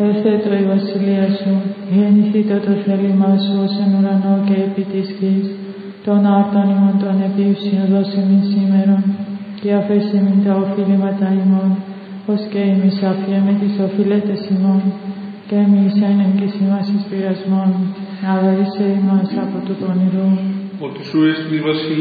Ελθέτω η βασιλεία σου, γεννηθήτω το θέλημά σου ως εν ουρανό και επί της γης. Των άρτων ημών των επίουσιων δώσε ημίν σήμερον, και αφέσαι ημίν τα οφείληματα ημών, ως και εμείς αφιέμε τις οφείλετες ημών, και εμείς ένεγκης ημάς εις πειρασμών, αλλά ρίσε ημάς από του πονηρού. Ότι σου έστι η βασιλεία